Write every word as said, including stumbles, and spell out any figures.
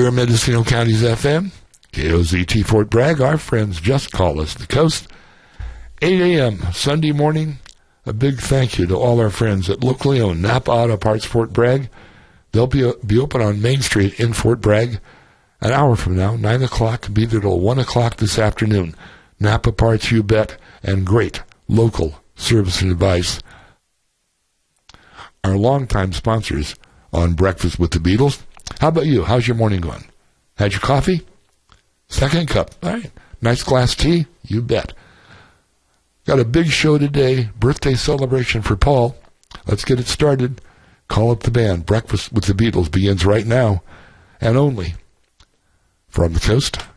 Here in Mendocino County's F M, K O Z T Fort Bragg, our friends just call us the coast. eight a.m. Sunday morning, a big thank you to all our friends at locally owned Napa Auto Parts Fort Bragg. They'll be, be open on Main Street in Fort Bragg an hour from now, nine o'clock, be there till one o'clock this afternoon. Napa Parts, you bet, and great local service and advice. Our longtime sponsors on Breakfast with the Beatles. How about you? How's your morning going? Had your coffee? Second cup. All right. Nice glass tea? You bet. Got a big show today. Birthday celebration for Paul. Let's get it started. Call up the band. Breakfast with the Beatles begins right now and only from the coast